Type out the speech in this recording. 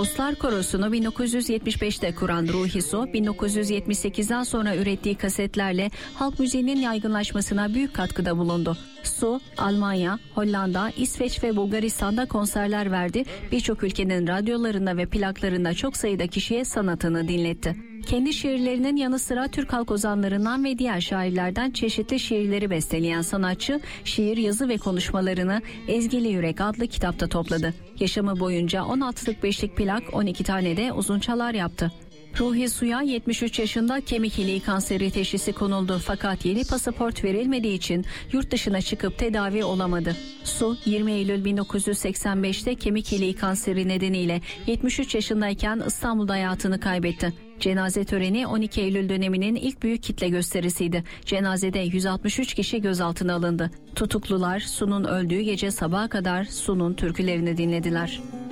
Dostlar Korosu'nu 1975'te kuran Ruhi Su, 1978'den sonra ürettiği kasetlerle halk müziğinin yaygınlaşmasına büyük katkıda bulundu. Su, Almanya, Hollanda, İsveç ve Bulgaristan'da konserler verdi, birçok ülkenin radyolarında ve plaklarında çok sayıda kişiye sanatını dinletti. Kendi şiirlerinin yanı sıra Türk halk ozanlarından ve diğer şairlerden çeşitli şiirleri besteleyen sanatçı, şiir, yazı ve konuşmalarını Ezgili Yürek adlı kitapta topladı. Yaşamı boyunca 16'lık 5'lik plak, 12 tane de uzun çalar yaptı. Ruhi Su'ya 73 yaşında kemik iliği kanseri teşhisi konuldu, fakat yeni pasaport verilmediği için yurt dışına çıkıp tedavi olamadı. Su, 20 Eylül 1985'te kemik iliği kanseri nedeniyle 73 yaşındayken İstanbul'da hayatını kaybetti. Cenaze töreni 12 Eylül döneminin ilk büyük kitle gösterisiydi. Cenazede 163 kişi gözaltına alındı. Tutuklular Su'nun öldüğü gece sabaha kadar Su'nun türkülerini dinlediler.